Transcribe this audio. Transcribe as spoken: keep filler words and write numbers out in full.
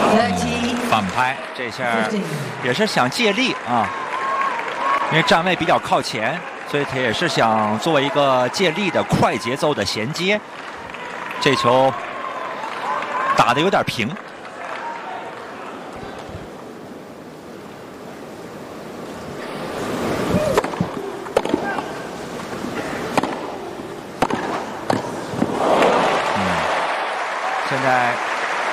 反拍，这下也是想借力啊，因为站位比较靠前，所以他也是想做一个借力的快节奏的衔接。这球打得有点平。嗯，现在